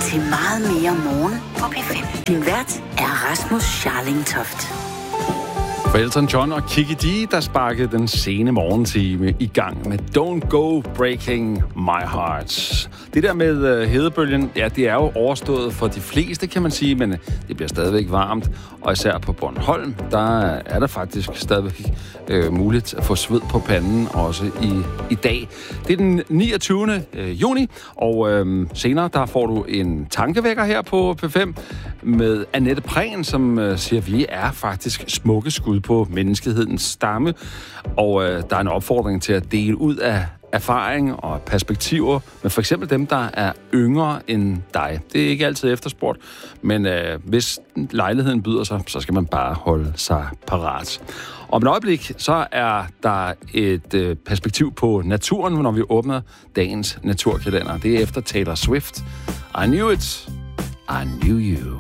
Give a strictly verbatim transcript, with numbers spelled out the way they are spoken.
til meget mere morgen på P fem. Din vært er Rasmus Scharlingtoft. For Elton John og Kiki D, der sparkede den sene morgentime i gang med Don't Go Breaking My Heart. Det der med uh, hedebølgen, ja, det er jo overstået for de fleste, kan man sige, men det bliver stadigvæk varmt. Og især på Bornholm, der er der faktisk stadigvæk uh, muligt at få sved på panden også i, i dag. Det er den niogtyvende juni, og uh, senere der får du en tankevækker her på P fem med Annette Prehn, som uh, siger, at vi er faktisk smukke skud på menneskehedens stamme, og øh, der er en opfordring til at dele ud af erfaring og perspektiver med for eksempel dem, der er yngre end dig. Det er ikke altid efterspurgt, men øh, hvis lejligheden byder sig, så skal man bare holde sig parat. Om et øjeblik, så er der et øh, perspektiv på naturen, når vi åbner dagens naturkalender. Det er efter Taylor Swift. I knew it. I knew you.